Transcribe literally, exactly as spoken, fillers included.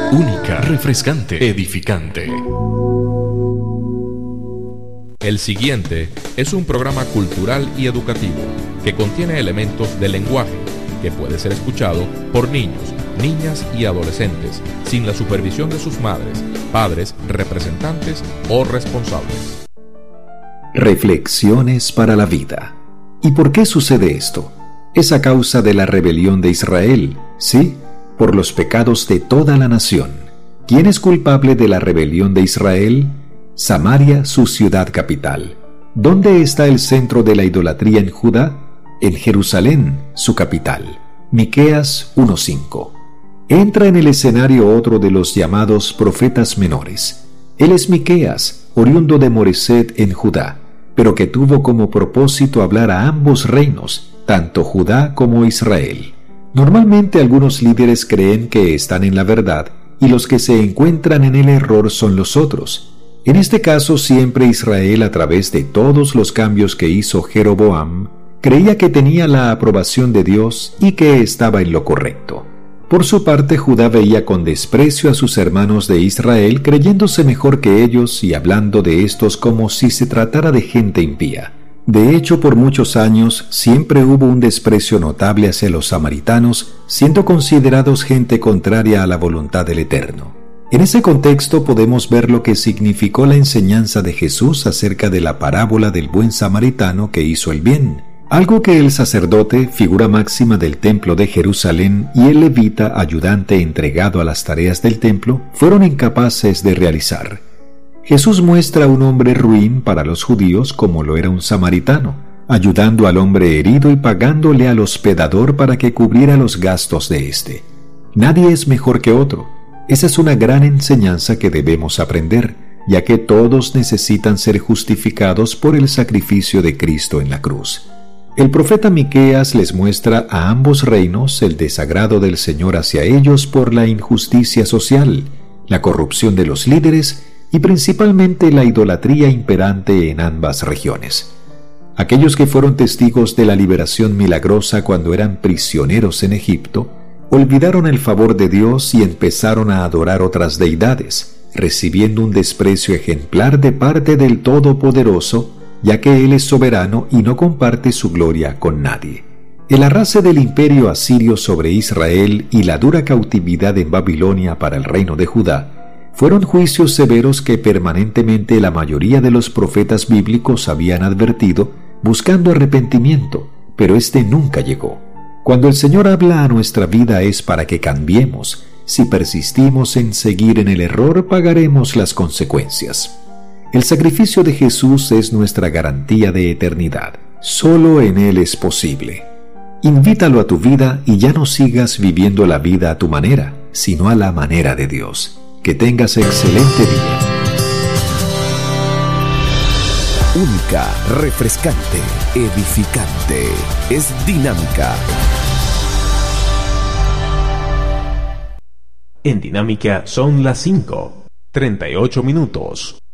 Única, refrescante, edificante. El siguiente es un programa cultural y educativo que contiene elementos del lenguaje que puede ser escuchado por niños, niñas y adolescentes sin la supervisión de sus madres, padres, representantes o responsables. Reflexiones para la vida. ¿Y por qué sucede esto? Es a causa de la rebelión de Israel, sí, por los pecados de toda la nación. ¿Quién es culpable de la rebelión de Israel? Samaria, su ciudad capital. ¿Dónde está el centro de la idolatría en Judá? En Jerusalén, su capital. Miqueas uno cinco. Entra en el escenario otro de los llamados profetas menores. Él es Miqueas, oriundo de Moreset en Judá, pero que tuvo como propósito hablar a ambos reinos, tanto Judá como Israel. Normalmente algunos líderes creen que están en la verdad y los que se encuentran en el error son los otros. En este caso siempre Israel, a través de todos los cambios que hizo Jeroboam, creía que tenía la aprobación de Dios y que estaba en lo correcto. Por su parte, Judá veía con desprecio a sus hermanos de Israel, creyéndose mejor que ellos y hablando de estos como si se tratara de gente impía. De hecho, por muchos años siempre hubo un desprecio notable hacia los samaritanos, siendo considerados gente contraria a la voluntad del Eterno. En ese contexto podemos ver lo que significó la enseñanza de Jesús acerca de la parábola del buen samaritano que hizo el bien, algo que el sacerdote, figura máxima del templo de Jerusalén, y el levita, ayudante entregado a las tareas del templo, fueron incapaces de realizar. Jesús muestra a un hombre ruin para los judíos como lo era un samaritano, ayudando al hombre herido y pagándole al hospedador para que cubriera los gastos de éste. Nadie es mejor que otro. Esa es una gran enseñanza que debemos aprender, ya que todos necesitan ser justificados por el sacrificio de Cristo en la cruz. El profeta Miqueas les muestra a ambos reinos el desagrado del Señor hacia ellos por la injusticia social, la corrupción de los líderes y principalmente la idolatría imperante en ambas regiones. Aquellos que fueron testigos de la liberación milagrosa cuando eran prisioneros en Egipto, olvidaron el favor de Dios y empezaron a adorar otras deidades, recibiendo un desprecio ejemplar de parte del Todopoderoso, ya que Él es soberano y no comparte su gloria con nadie. El arrase del imperio asirio sobre Israel y la dura cautividad en Babilonia para el reino de Judá fueron juicios severos que permanentemente la mayoría de los profetas bíblicos habían advertido, buscando arrepentimiento, pero este nunca llegó. Cuando el Señor habla a nuestra vida es para que cambiemos. Si persistimos en seguir en el error, pagaremos las consecuencias. El sacrificio de Jesús es nuestra garantía de eternidad. Solo en Él es posible. Invítalo a tu vida y ya no sigas viviendo la vida a tu manera, sino a la manera de Dios. Que tengas excelente día. Única, refrescante, edificante. Es dinámica. En Dinámica son las cinco, treinta y ocho minutos.